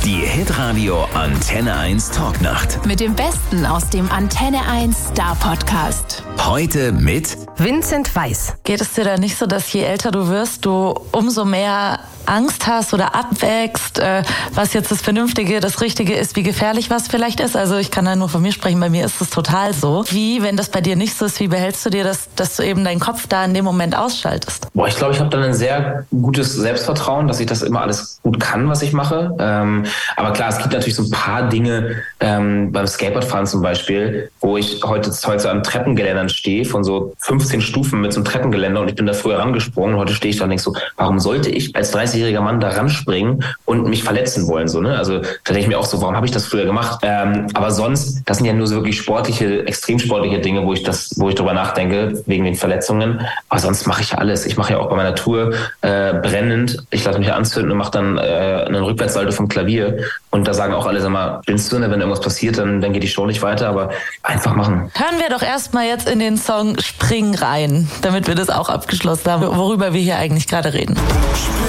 Die Hitradio Antenne 1 Talknacht. Mit dem Besten aus dem Antenne 1 Star Podcast. Heute mit Vincent Weiss. Geht es dir da nicht so, dass je älter du wirst, du umso mehr Angst hast oder abwägst, was jetzt das Vernünftige, das Richtige ist, wie gefährlich was vielleicht ist? Also ich kann da nur von mir sprechen, bei mir ist es total so. Wie, wenn das bei dir nicht so ist, wie behältst du dir das, dass du eben deinen Kopf da in dem Moment ausschaltest? Boah, ich glaube, ich habe dann ein sehr gutes Selbstvertrauen, dass ich das immer alles gut kann, was ich mache. Aber klar, es gibt natürlich so ein paar Dinge, beim Skateboardfahren zum Beispiel, wo ich heute an Treppengeländern stehe, von so 15 Stufen mit so einem Treppengeländer, und ich bin da früher rangesprungen, und heute stehe ich da und denke so, warum sollte ich als 30-jähriger Mann da ranspringen und mich verletzen wollen? So, ne? Also da denke ich mir auch so, warum habe ich das früher gemacht? Aber sonst, das sind ja nur so wirklich extrem sportliche Dinge, wo ich drüber nachdenke, wegen den Verletzungen. Aber sonst mache ich ja alles. Ich mache ja auch bei meiner Tour brennend. Ich lasse mich anzünden und mache dann einen Rückwärtssalto vom Klavier. Und da sagen auch alle, sag mal, spinnst du, ne? Wenn irgendwas passiert, dann geht die Show nicht weiter. Aber einfach machen. Hören wir doch erstmal jetzt in den Song Spring rein, damit wir das auch abgeschlossen haben, worüber wir hier eigentlich gerade reden.